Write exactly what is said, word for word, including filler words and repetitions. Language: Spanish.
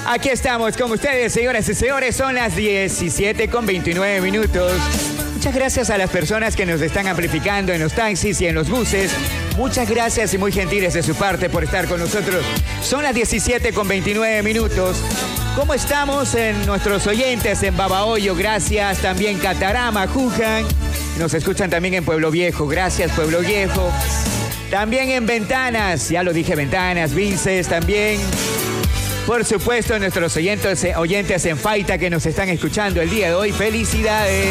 Aquí estamos con ustedes, señoras y señores. Son las diecisiete con veintinueve minutos. Muchas gracias a las personas que nos están amplificando en los taxis y en los buses. Muchas gracias y muy gentiles de su parte por estar con nosotros. Son las diecisiete con veintinueve minutos. ¿Cómo estamos en nuestros oyentes en Babahoyo? Gracias. También Catarama, Juján. Nos escuchan también en Pueblo Viejo. Gracias, Pueblo Viejo. También en Ventanas. Ya lo dije, Ventanas, Vinces también. Por supuesto, nuestros oyentes, oyentes en Faita que nos están escuchando el día de hoy. ¡Felicidades!